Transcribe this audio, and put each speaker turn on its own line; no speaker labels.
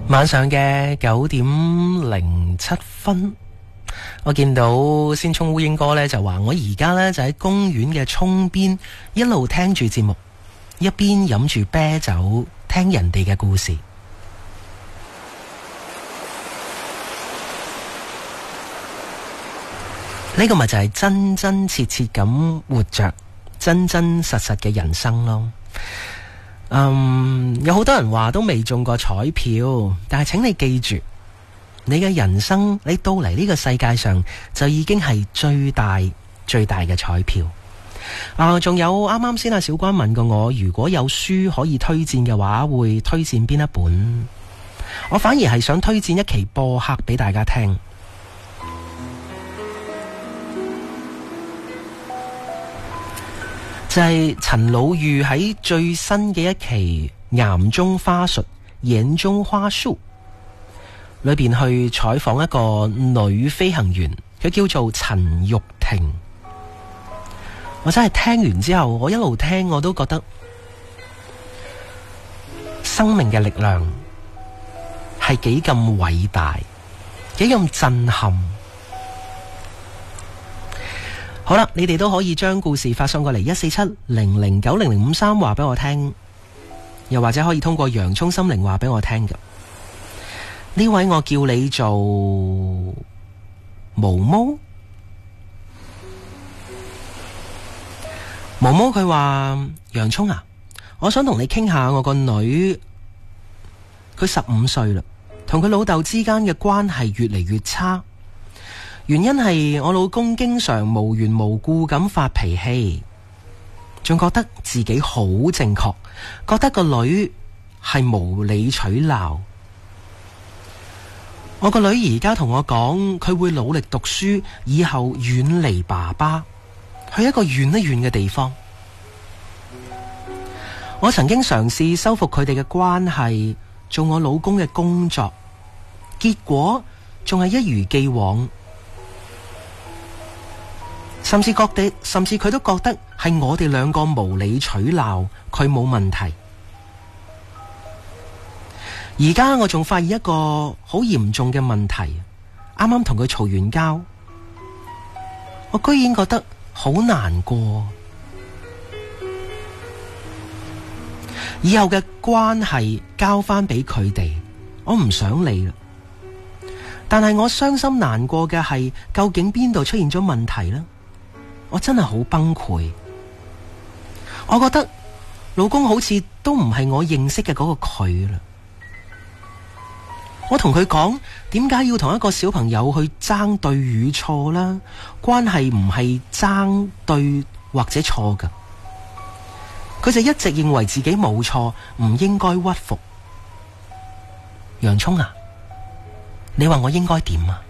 晚上嘅9:07，我見到先衝烏蠅哥呢就話我而家呢就喺公園嘅涌邊，一路聽住節目，一邊飲住啤酒，聽人哋嘅故事。呢個咪就係真真切切咁活着，真真實實嘅人生咯。有好多人話都未中過彩票，但係請你記住，你嘅人生，你到嚟呢個世界上就已經係最大最大嘅彩票。仲有啱啱先小關問過我，如果有書可以推薦嘅話，會推薦邊一本？我反而係想推薦一期播客俾大家聽。就係陳老豫喺最新嘅一期岩中花術眼中花樹裏邊去採訪一個女飛行員，佢叫做陳玉婷。我真係聽完之後，我一路聽我都覺得生命嘅力量係幾咁偉大，幾咁震撼。好啦，你哋都可以將故事發送過嚟14700900053話俾我聽，又或者可以通過洋蔥心靈話俾我聽嘅。呢位我叫你做毛毛。毛毛佢話：洋蔥啊，我想同你傾下我個女，佢15歲啦，同佢老豆之間嘅關係越嚟越差。原因係我老公經常無緣無故咁發脾氣，仲覺得自己好正確，覺得個女係無理取鬧。我個女而家同我講，佢會努力讀書，以後遠離爸爸，去一個遠一遠嘅地方。我曾經嘗試修復佢哋嘅關係，做我老公嘅工作，結果仲係一如既往。甚至佢都覺得係我哋兩個無理取鬧，佢冇問題。而家我仲發現一個好嚴重嘅問題，啱啱同佢嘈完交，我居然覺得好難過。以後嘅關係交翻俾佢哋，我唔想理啦。但係我傷心難過嘅係，究竟邊度出現咗問題呢？我真係好崩潰，我覺得老公好似都唔係我認識嘅嗰個佢啦。我同佢講，點解要同一個小朋友去爭對與錯啦？關係唔係爭對或者錯噶。佢就一直認為自己冇錯，唔應該屈服。洋蔥啊，你話我應該點啊？